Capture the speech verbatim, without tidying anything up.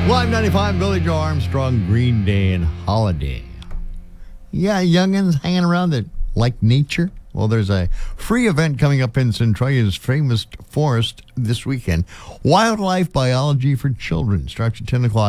Live ninety-five, Billy Joe Armstrong, Green Day and Holiday. Yeah, youngins hanging around that like nature. Well, there's a free event coming up in Centralia's famous forest this weekend. Wildlife Biology for Children starts at ten o'clock.